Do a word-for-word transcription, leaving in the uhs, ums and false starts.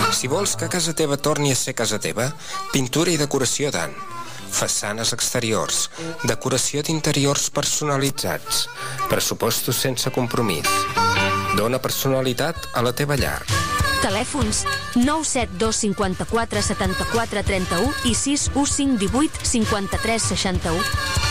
Si vols que casa teva torni a ser casa teva, pintura i decoració Dan. Façanes exteriors, decoració d'interiors personalitzats, pressupostos sense compromís. Dóna personalitat a la teva llar. Telèfons nou set dos cinquanta-quatre setanta-quatre trenta-u i sis u cinc divuit cinquanta-tres seixanta-u.